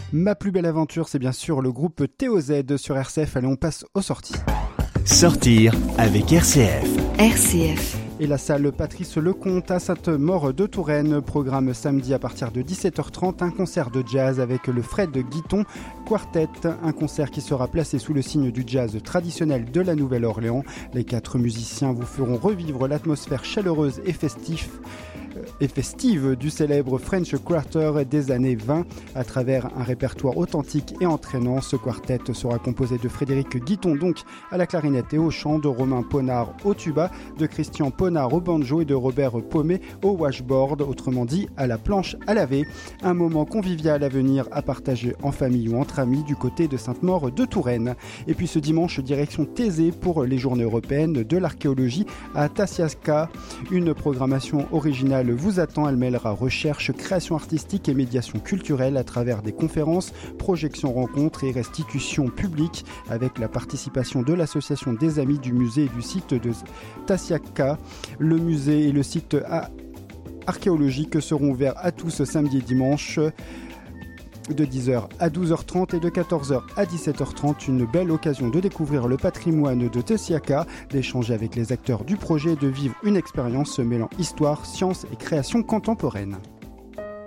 Ma plus belle aventure, c'est bien sûr le groupe TOZ sur RCF. Allez, on passe aux sorties. Sortir avec RCF. RCF. Et la salle Patrice Lecomte à Sainte-Maure-de-Touraine programme samedi à partir de 17h30 un concert de jazz avec le Fred Guiton Quartet. Un concert qui sera placé sous le signe du jazz traditionnel de la Nouvelle-Orléans. Les 4 musiciens vous feront revivre l'atmosphère chaleureuse et festive du célèbre French Quarter des années 20 à travers un répertoire authentique et entraînant. Ce quartet sera composé de Frédéric Guiton donc à la clarinette et au chant, de Romain Ponard au tuba, de Christian Ponard au banjo et de Robert Paumet au washboard, autrement dit à la planche à laver. Un moment convivial à venir à partager en famille ou entre amis du côté de Sainte-Maure-de-Touraine. Et puis ce dimanche, direction Thésée pour les journées européennes de l'archéologie à Tasiasca. Une programmation originale vous attend. Elle mêlera recherche, création artistique et médiation culturelle à travers des conférences, projections, rencontres et restitutions publiques avec la participation de l'association des amis du musée et du site de Tasiasca. Le musée et le site archéologique seront ouverts à tous samedi et dimanche de 10h à 12h30 et de 14h à 17h30. Une belle occasion de découvrir le patrimoine de Tasiasca, d'échanger avec les acteurs du projet et de vivre une expérience mêlant histoire, science et création contemporaine.